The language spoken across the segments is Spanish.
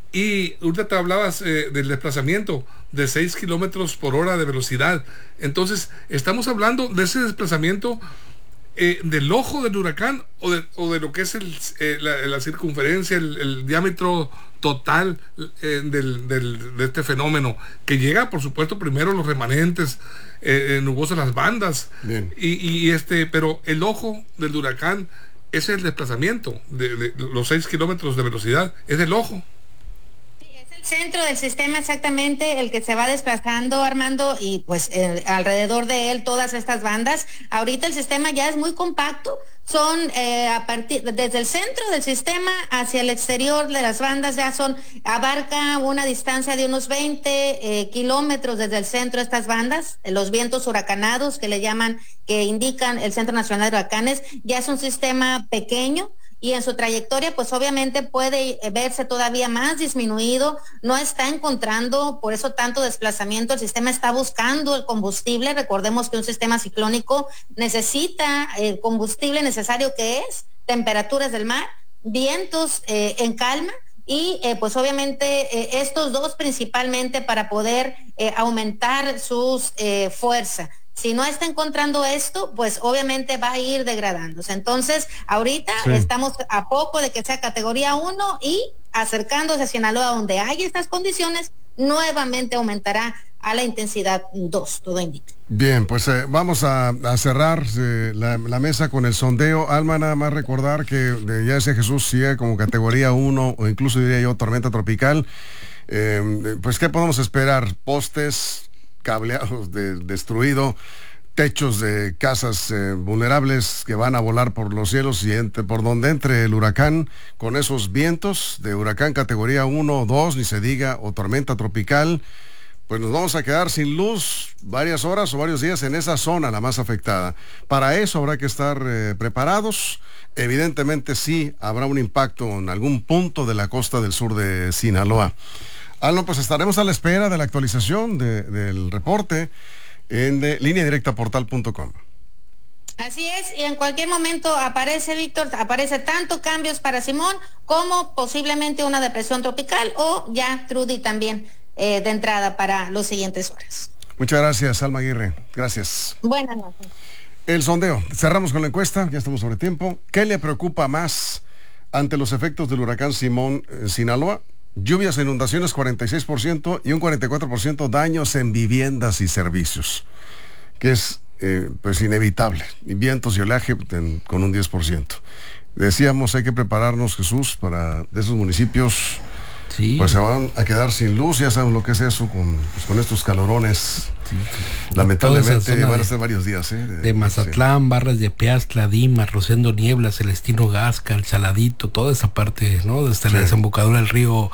Y ahorita te hablabas del desplazamiento de 6 kilómetros por hora de velocidad. Entonces, estamos hablando de ese desplazamiento del ojo del huracán o de lo que es la circunferencia, el diámetro total de este fenómeno, que llega, por supuesto, primero los remanentes nubosos, las bandas. Bien. Pero el ojo del huracán es el desplazamiento de los 6 kilómetros de velocidad, es del ojo. Centro del sistema exactamente el que se va desplazando, Armando, y pues alrededor de él todas estas bandas. Ahorita el sistema ya es muy compacto, son desde el centro del sistema hacia el exterior de las bandas abarca una distancia de unos 20 kilómetros desde el centro de estas bandas. Los vientos huracanados que le llaman, que indican el Centro Nacional de Huracanes, ya es un sistema pequeño, y en su trayectoria pues obviamente puede verse todavía más disminuido, no está encontrando por eso tanto desplazamiento, el sistema está buscando el combustible. Recordemos que un sistema ciclónico necesita el combustible necesario, que es temperaturas del mar, vientos en calma, y pues obviamente estos dos principalmente para poder aumentar sus fuerza. Si no está encontrando esto, pues obviamente va a ir degradándose. Entonces, ahorita estamos a poco de que sea categoría 1 y acercándose a Sinaloa, donde hay estas condiciones, nuevamente aumentará a la intensidad 2, todo indica. Bien, pues vamos a cerrar la mesa con el sondeo. Alma, nada más recordar que ya decía Jesús, sigue como categoría 1 o incluso diría yo tormenta tropical. Pues, ¿qué podemos esperar? Postes cableados destruido, techos de casas vulnerables que van a volar por los cielos y por donde entre el huracán con esos vientos de huracán categoría 1 o 2, ni se diga, o tormenta tropical. Pues nos vamos a quedar sin luz varias horas o varios días en esa zona, la más afectada. Para eso habrá que estar preparados. Evidentemente sí habrá un impacto en algún punto de la costa del sur de Sinaloa. Alma, pues estaremos a la espera de la actualización del reporte en lineadirectaportal.com. Así es, y en cualquier momento aparece, Víctor, aparece tanto cambios para Simón como posiblemente una depresión tropical o ya Trudy también de entrada para las siguientes horas. Muchas gracias, Alma Aguirre. Gracias. Buenas noches. El sondeo. Cerramos con la encuesta, ya estamos sobre tiempo. ¿Qué le preocupa más ante los efectos del huracán Simón en Sinaloa? Lluvias e inundaciones 46% y un 44% daños en viviendas y servicios, que es pues inevitable. Y vientos y oleaje con un 10%. Decíamos, hay que prepararnos, Jesús, para de esos municipios. Sí. Pues se van a quedar sin luz, ya saben lo que es eso con estos calorones. Sí. Lamentablemente van a ser varios días. De Mazatlán, sí. Barras de Piastla, Dimas, Rosendo Niebla, Celestino Gasca, El Saladito, toda esa parte, ¿no? Desde la desembocadura del río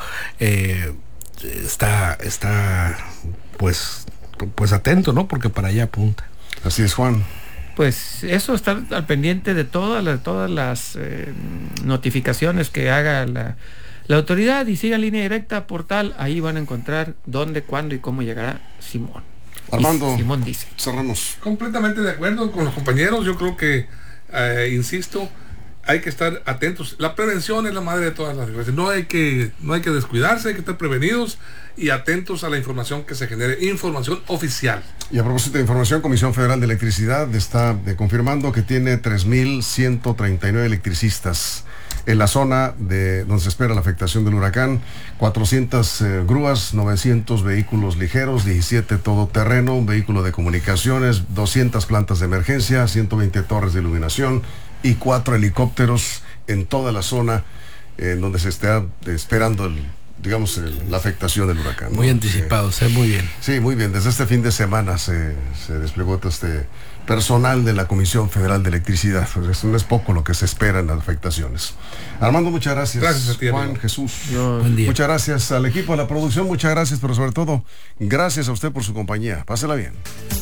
está pues atento, ¿no? Porque para allá apunta. Así es, Juan. Pues eso, estar al pendiente de todas las notificaciones que haga la autoridad, y siga Línea Directa Portal, ahí van a encontrar dónde, cuándo y cómo llegará Simón. Armando, Simón dice. Cerramos. Completamente de acuerdo con los compañeros. Yo creo que, insisto, hay que estar atentos. La prevención es la madre de todas las cosas. No hay que descuidarse, hay que estar prevenidos y atentos a la información que se genere, información oficial. Y a propósito de información, Comisión Federal de Electricidad está confirmando que tiene 3.139 electricistas en la zona donde se espera la afectación del huracán. 400 grúas, 900 vehículos ligeros, 17 todoterreno, un vehículo de comunicaciones, 200 plantas de emergencia, 120 torres de iluminación y 4 helicópteros en toda la zona en donde se está esperando la afectación del huracán, ¿no? Muy anticipados, muy bien. Sí, muy bien. Desde este fin de semana se desplegó todo este personal de la Comisión Federal de Electricidad. Pues no es poco lo que se espera en las afectaciones. Armando, muchas gracias. Gracias a ti, Juan, amigo. Jesús. Buen día. Muchas gracias al equipo de la producción, muchas gracias, pero sobre todo, gracias a usted por su compañía. Pásela bien.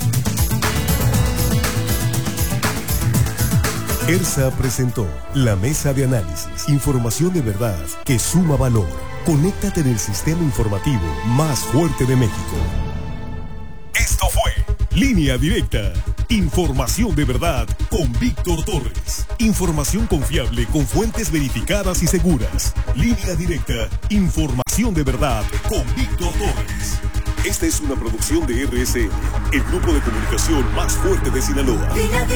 ERSA presentó la mesa de análisis, información de verdad que suma valor. Conéctate en el sistema informativo más fuerte de México. Esto fue Línea Directa. Información de verdad con Víctor Torres. Información confiable con fuentes verificadas y seguras. Línea Directa. Información. Información de verdad con Víctor Torres. Esta es una producción de RSN, el grupo de comunicación más fuerte de Sinaloa.